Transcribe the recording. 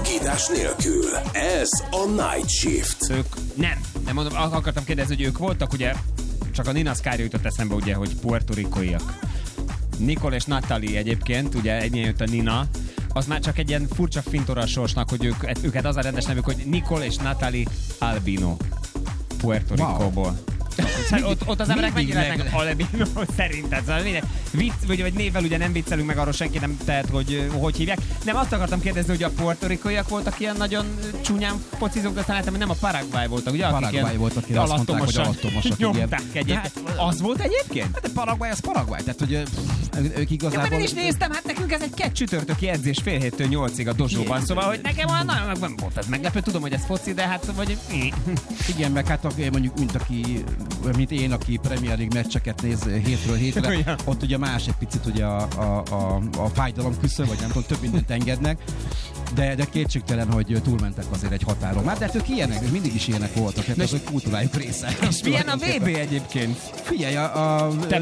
Szakítás nélkül. Ez a Night Shift. Ők nem mondom, akartam kérdezni, hogy ők voltak, ugye, csak a Nina Skyra jutott eszembe, ugye, hogy puertorikóiak. Nicole és Natalie egyébként, ugye ennyien jött a Nina, az már csak egy ilyen furcsa fintora a sorsnak, hogy őket az a rendes nevük, hogy Nicole és Natalie Albino Puerto Ricóból. Ott az emberek megjelennek Albino szerinted. Szóval vicc, vagy névvel ugye nem viccelünk meg, arról senki nem tehet, hogy hívják. Nem, azt akartam kérdezni, hogy a puertorikóiak voltak ilyen nagyon csúnyán focizók, de aztán láttam, hogy nem a Paraguay voltak, ugye? Paraguay volt, akire azt mondták, hogy alattomosak. Nyomták egyébként. Az volt egyébként? Hát a Paraguay az Paraguay, tehát hogy ők igazából... Ja, én is néztem, hát nekünk ez egy csütörtöki edzés fél 7-től 8-ig a dozsóban, szóval, hogy nekem olyan nagyon volt ez meglepő, tudom, hogy ez foci, de hát vagy... Igen, meg hát mondjuk, mint én, aki Premier League meccseket néz hétről hétre, ott ugye más egy picit ugye a fájdalom küszöb, vagy nem tudom, több mindent engednek, de kétségtelen, hogy túlmentek azért egy határon. Már de hát ők ilyenek, ők mindig is ilyenek voltak, hát ez a kultúrájuk része. És milyen a VB egyébként? Figyelj,